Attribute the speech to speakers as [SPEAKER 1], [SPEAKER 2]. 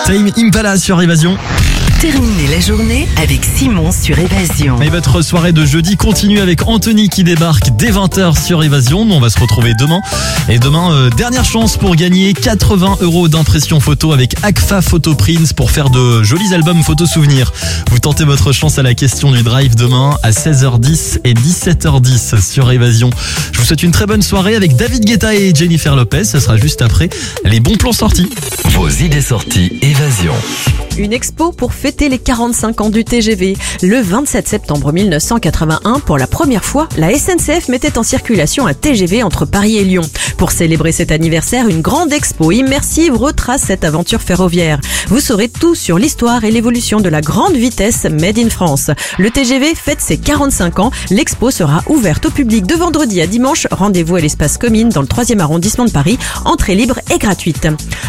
[SPEAKER 1] Tame Impala sur Évasion.
[SPEAKER 2] Terminez la journée avec Simon sur Évasion.
[SPEAKER 1] Et votre soirée de jeudi continue avec Anthony qui débarque dès 20h sur Évasion. Nous, on va se retrouver demain. Et demain, dernière chance pour gagner 80 € d'impression photo avec Agfa Photo Prints pour faire de jolis albums photos souvenirs. Vous tentez votre chance à la question du drive demain à 16h10 et 17h10 sur Évasion. Je vous souhaite une très bonne soirée avec David Guetta et Jennifer Lopez. Ce sera juste après les bons plans sortis.
[SPEAKER 3] Vos idées sorties Évasion.
[SPEAKER 4] Une expo pour fêter les 45 ans du TGV. Le 27 septembre 1981, pour la première fois, la SNCF mettait en circulation un TGV entre Paris et Lyon. Pour célébrer cet anniversaire, une grande expo immersive retrace cette aventure ferroviaire. Vous saurez tout sur l'histoire et l'évolution de la grande vitesse Made in France. Le TGV fête ses 45 ans. L'expo sera ouverte au public de vendredi à dimanche. Rendez-vous à l'espace Comines dans le 3e arrondissement de Paris. Entrée libre et gratuite.